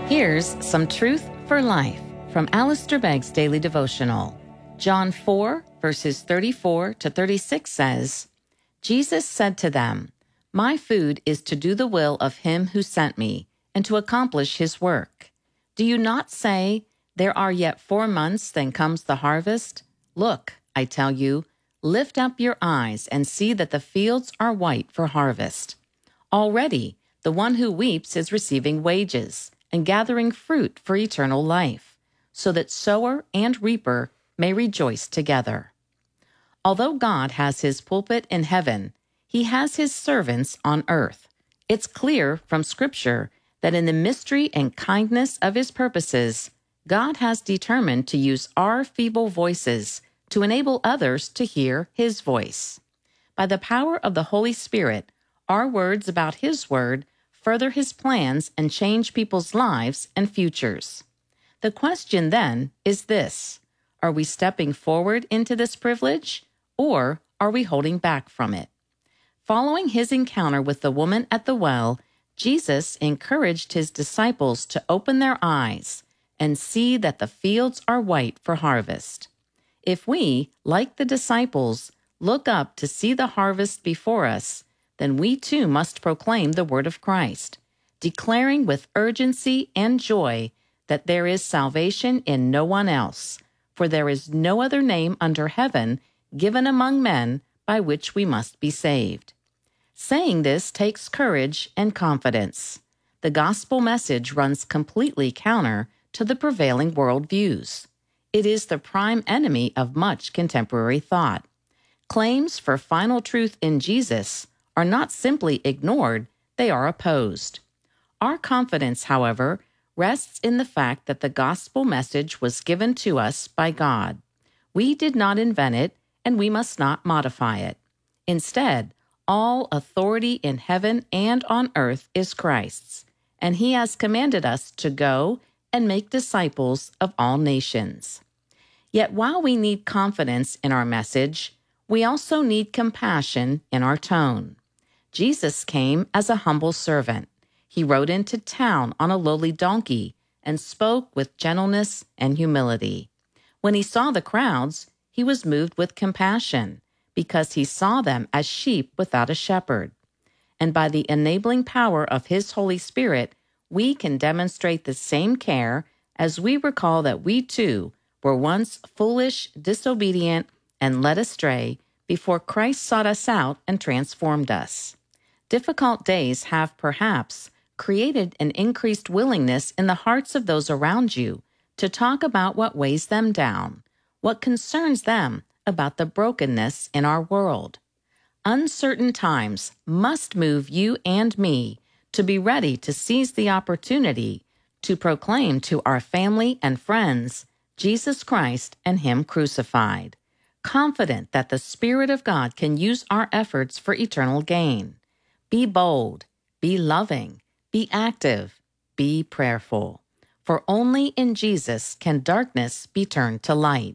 Here's some truth for life from Alistair Begg's Daily Devotional. John 4, verses 34 to 36 says, Jesus said to them, "My food is to do the will of him who sent me, and to accomplish his work. Do you not say, 'There are yet 4 months, then comes the harvest'? Look, I tell you, lift up your eyes and see that the fields are white for harvest. Already the one who weeps is receiving wages and gathering fruit for eternal life, so that sower and reaper may rejoice together." Although God has his pulpit in heaven, he has his servants on earth. It's clear from Scripture that in the mystery and kindness of his purposes, God has determined to use our feeble voices to enable others to hear his voice. By the power of the Holy Spirit, our words about his word further his plans and change people's lives and futures. The question then is this: are we stepping forward into this privilege, or are we holding back from it? Following his encounter with the woman at the well, Jesus encouraged his disciples to open their eyes and see that the fields are white for harvest. If we, like the disciples, look up to see the harvest before us, then we too must proclaim the word of Christ, declaring with urgency and joy that there is salvation in no one else, for there is no other name under heaven given among men by which we must be saved. Saying this takes courage and confidence. The gospel message runs completely counter to the prevailing worldviews. It is the prime enemy of much contemporary thought. Claims for final truth in Jesus are not simply ignored, they are opposed. Our confidence, however, rests in the fact that the gospel message was given to us by God. We did not invent it, and we must not modify it. Instead, all authority in heaven and on earth is Christ's, and he has commanded us to go and make disciples of all nations. Yet while we need confidence in our message, we also need compassion in our tone. Jesus came as a humble servant. He rode into town on a lowly donkey and spoke with gentleness and humility. When he saw the crowds, he was moved with compassion because he saw them as sheep without a shepherd. And by the enabling power of his Holy Spirit, we can demonstrate the same care as we recall that we too were once foolish, disobedient, and led astray before Christ sought us out and transformed us. Difficult days have perhaps created an increased willingness in the hearts of those around you to talk about what weighs them down, what concerns them about the brokenness in our world. Uncertain times must move you and me to be ready to seize the opportunity to proclaim to our family and friends Jesus Christ and him crucified, confident that the Spirit of God can use our efforts for eternal gain. Be bold, be loving, be active, be prayerful. For only in Jesus can darkness be turned to light.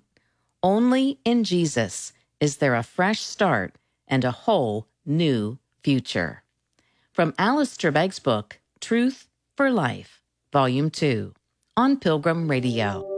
Only in Jesus is there a fresh start and a whole new future. From Alistair Begg's book, Truth for Life, Volume 2, on Pilgrim Radio.